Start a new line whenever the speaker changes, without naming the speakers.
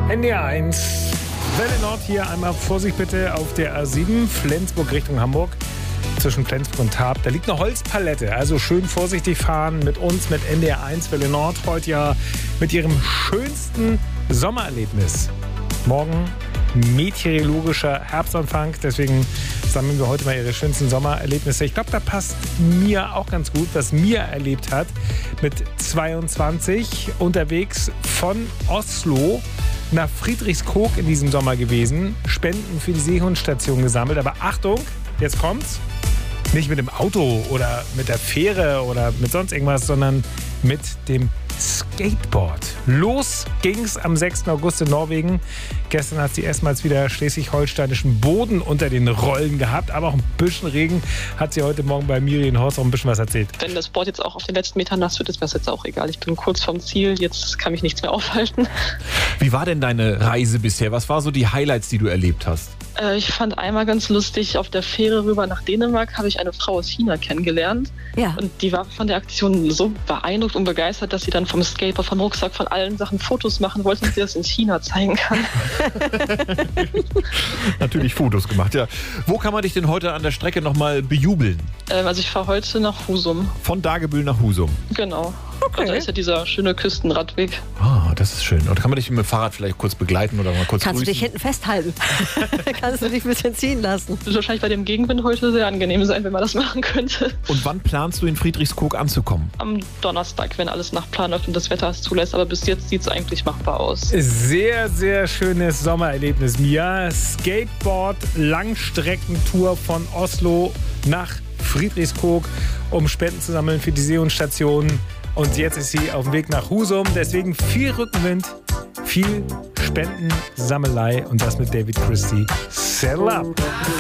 NDR 1, Welle Nord hier. Einmal Vorsicht bitte auf der A7, Flensburg Richtung Hamburg. Zwischen Flensburg und Tarp. Da liegt eine Holzpalette. Also schön vorsichtig fahren mit uns, mit NDR 1 Welle Nord. Heute ja mit ihrem schönsten Sommererlebnis. Morgen meteorologischer Herbstanfang. Deswegen sammeln wir heute mal ihre schönsten Sommererlebnisse. Ich glaube, da passt mir auch ganz gut, was Mia erlebt hat. Mit 22 unterwegs von Oslo nach Friedrichskoog in diesem Sommer gewesen. Spenden für die Seehundstation gesammelt. Aber Achtung, jetzt kommt's. Nicht mit dem Auto oder mit der Fähre oder mit sonst irgendwas, sondern mit dem Skateboard. Los ging's am 6. August in Norwegen. Gestern hat sie erstmals wieder schleswig-holsteinischen Boden unter den Rollen gehabt, aber auch ein bisschen Regen. Hat sie heute Morgen bei Miriam Horst auch ein bisschen was erzählt.
Wenn das Board jetzt auch auf den letzten Metern nass wird, ist mir das jetzt auch egal. Ich bin kurz vorm Ziel, jetzt kann mich nichts mehr aufhalten.
Wie war denn deine Reise bisher? Was war so die Highlights, die du erlebt hast?
Ich fand einmal ganz lustig, auf der Fähre rüber nach Dänemark habe ich eine Frau aus China kennengelernt.
Ja.
Und die war von der Aktion so beeindruckt und begeistert, dass sie dann vom Skateboard, vom Rucksack, von allen Sachen Fotos machen wollte und sie das in China zeigen kann.
Natürlich Fotos gemacht, ja. Wo kann man dich denn heute an der Strecke nochmal bejubeln?
Also ich fahre heute nach Husum.
Von Dagebüll nach Husum.
Genau.
Okay.
Und da ist ja dieser schöne Küstenradweg.
Ah, das ist schön. Und kann man dich mit dem Fahrrad vielleicht kurz begleiten oder mal kurz
Kannst du
grüßen?
dich hinten festhalten? Kannst du dich ein bisschen ziehen lassen?
Wird wahrscheinlich bei dem Gegenwind heute sehr angenehm sein, wenn man das machen könnte.
Und wann planst du in Friedrichskoog anzukommen?
Am Donnerstag, wenn alles nach Plan läuft und das Wetter es zulässt. Aber bis jetzt sieht es eigentlich machbar aus.
Sehr, sehr schönes Sommererlebnis, Mia. Skateboard, Langstreckentour von Oslo nach Friedrichskoog, um Spenden zu sammeln für die Seehundstation. Und jetzt ist sie auf dem Weg nach Husum. Deswegen viel Rückenwind, viel Spendensammelei und das mit David Christie. Settle up!